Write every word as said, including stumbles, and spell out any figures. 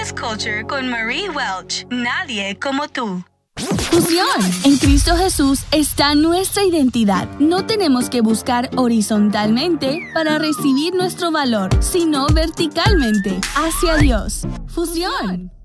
Wellness Culture con Marie Welch. Nadie como tú. Fusión. En Cristo Jesús está nuestra identidad. No tenemos que buscar horizontalmente para recibir nuestro valor, sino verticalmente, hacia Dios. Fusión.